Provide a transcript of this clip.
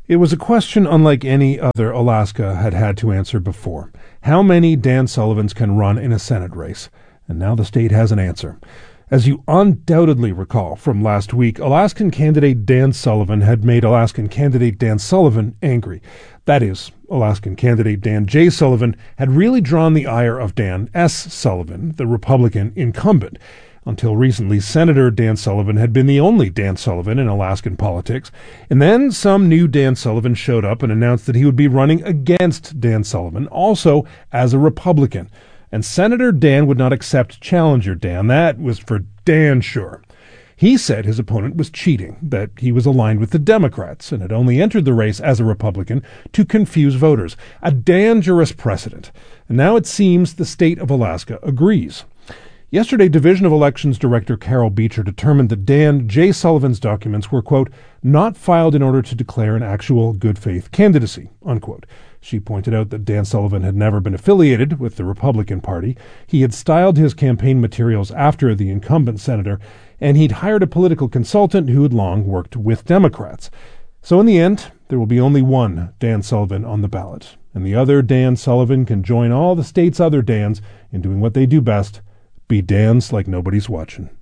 It was a question unlike any other Alaska had had to answer before. How many Dan Sullivans can run in a Senate race? And now the state has an answer. As you undoubtedly recall from last week, Alaskan candidate Dan Sullivan had made Alaskan candidate Dan Sullivan angry. That is, Alaskan candidate Dan J. Sullivan had really drawn the ire of Dan S. Sullivan, the Republican incumbent. Until recently, Senator Dan Sullivan had been the only Dan Sullivan in Alaskan politics. And then some new Dan Sullivan showed up and announced that he would be running against Dan Sullivan, also as a Republican. And Senator Dan would not accept Challenger Dan. That was for Dan sure. He said his opponent was cheating, that he was aligned with the Democrats and had only entered the race as a Republican to confuse voters. A dangerous precedent. And now it seems the state of Alaska agrees. Yesterday, Division of Elections Director Carol Beecher determined that Dan J. Sullivan's documents were, quote, not filed in order to declare an actual good faith candidacy, unquote. She pointed out that Dan Sullivan had never been affiliated with the Republican Party. He had styled his campaign materials after the incumbent senator, and he'd hired a political consultant who had long worked with Democrats. So in the end, there will be only one Dan Sullivan on the ballot, and the other Dan Sullivan can join all the state's other Dans in doing what they do best, be Dans like nobody's watching.